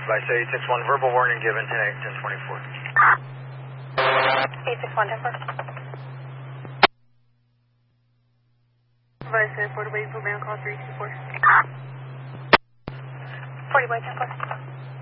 Advice 861, verbal warning given 10-24. 861, 10-4. Advice 40 way, call 324. 40 way, 10-4.